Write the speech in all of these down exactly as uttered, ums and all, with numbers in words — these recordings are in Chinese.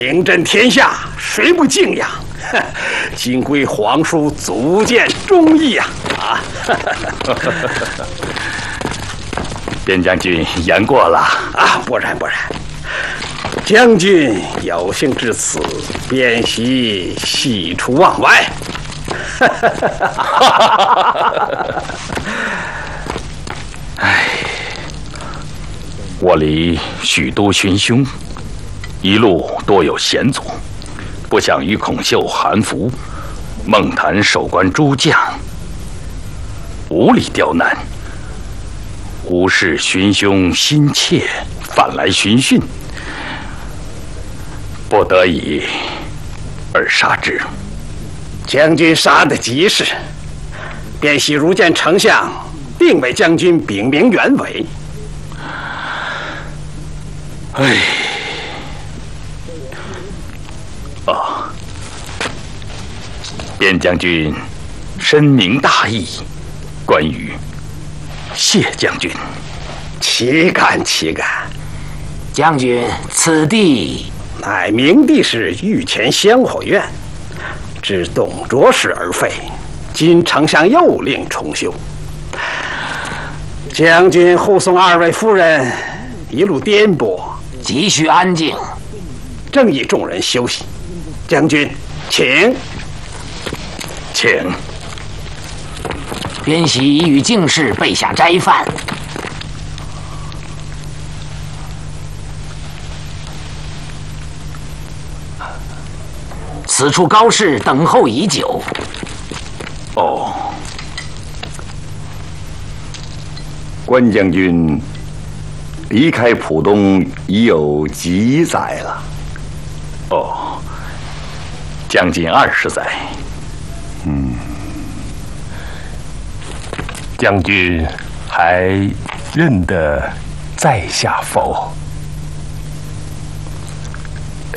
名震天下，谁不敬仰？今归皇叔足见忠义呀！啊！ 边将军言过了啊，不然不然。将军有幸至此，便喜喜出望外。 唉，我离许都寻凶，一路多有险阻，不想与孔秀、韩福、孟坛守关诸将无理刁难，无视寻凶心切，反来寻衅，不得已而杀之。 将军杀得及时，便喜如见丞相定为将军禀明原委。 唉，哦，边将军深明大义，关羽、谢将军， 岂敢岂敢！ 将军，此地乃明帝是御前香火院，知董卓氏而废，今丞相又令重修。将军护送二位夫人一路颠簸， 急需安静， 正宜众人休息。将军，请， 请。 边喜已与敬士备下斋饭。此处高士等候已久。 哦， 关将军离开浦东已有几载了。 哦，将近二十载。 嗯， 将军还认得在下否？ 呃。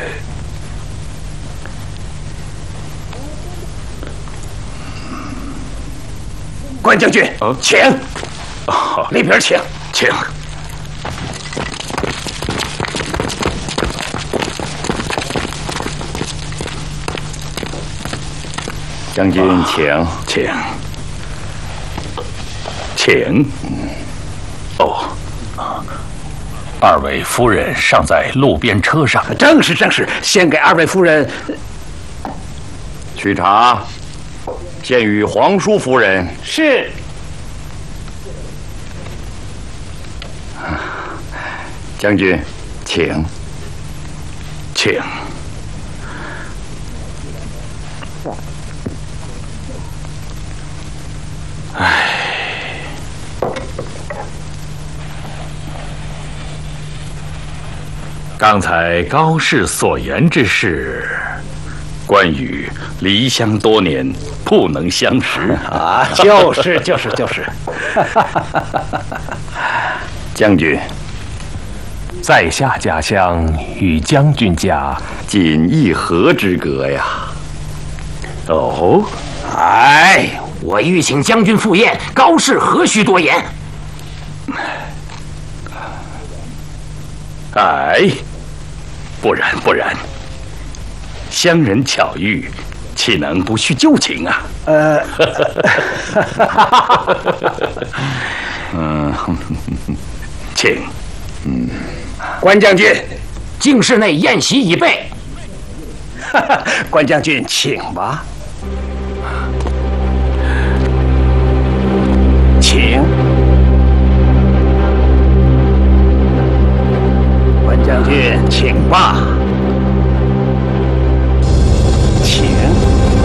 关将军， 哦、 请， 哦、 里边请， 请。 将军，请， 请，请。哦，二位夫人尚在路边车上。 正是正是，先给二位夫人取茶。献与皇叔夫人。 是。 将军，请， 请。唉，刚才高士所言之事。关羽离乡多年，不能相识啊！就是就是就是。 将军， 在下家乡与将军家仅一河之隔呀。 哦， 哎，我欲请将军赴宴，高士何须多言？ 哎，不然不然。乡人巧遇，岂能不叙旧情啊？ 呃， 嗯，请。 嗯，关将军， 敬室内宴席已备。 关将军，请吧。请。关将军，请吧。